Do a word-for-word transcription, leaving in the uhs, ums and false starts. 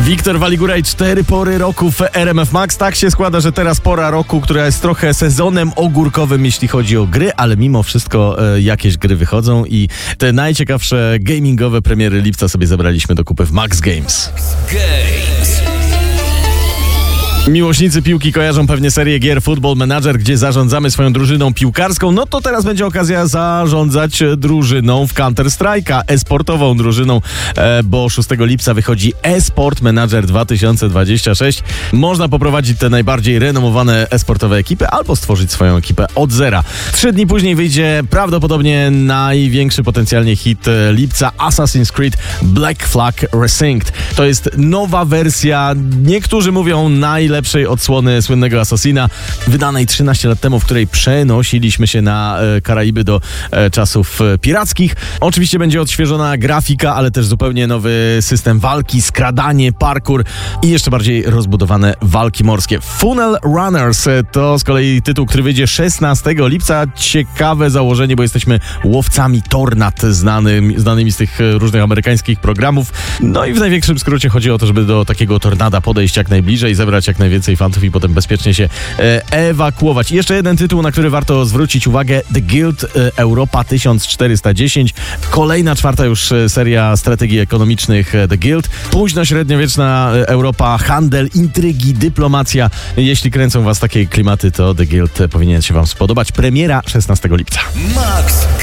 Wiktor Waligura i cztery pory roku w R M F Max. Tak się składa, że teraz pora roku, która jest trochę sezonem ogórkowym, jeśli chodzi o gry, ale mimo wszystko e, jakieś gry wychodzą i te najciekawsze gamingowe premiery lipca sobie zebraliśmy do kupy w Max Games. Games. Miłośnicy piłki kojarzą pewnie serię gier Football Manager, gdzie zarządzamy swoją drużyną piłkarską. No to teraz będzie okazja zarządzać drużyną w Counter-Strike'a, e-sportową drużyną, e, bo szóstego lipca wychodzi eSport Manager dwa tysiące dwudziesty szósty. Można poprowadzić te najbardziej renomowane e-sportowe ekipy albo stworzyć swoją ekipę od zera. Trzy dni później wyjdzie prawdopodobnie największy potencjalnie hit lipca, Assassin's Creed Black Flag Resynced. To jest nowa wersja, niektórzy mówią najlepszej odsłony słynnego Assassina, wydanej trzynaście lat temu, w której przenosiliśmy się na e, Karaiby do e, czasów e, pirackich. Oczywiście będzie odświeżona grafika, ale też zupełnie nowy system walki, skradanie, parkour i jeszcze bardziej rozbudowane walki morskie. Funnel Runners to z kolei tytuł, który wyjdzie szesnastego lipca. Ciekawe założenie, bo jesteśmy łowcami tornad znanym, znanymi z tych różnych amerykańskich programów. No i w największym skrócie chodzi o to, żeby do takiego tornada podejść jak najbliżej, zebrać jak najwięcej fantów i potem bezpiecznie się e, ewakuować. I jeszcze jeden tytuł, na który warto zwrócić uwagę. The Guild e, Europa tysiąc czterysta dziesięć. Kolejna, czwarta już e, seria strategii ekonomicznych e, The Guild. Późno średniowieczna e, Europa, handel, intrygi, dyplomacja. Jeśli kręcą was takie klimaty, to The Guild e, powinien się wam spodobać. Premiera szesnastego lipca. Max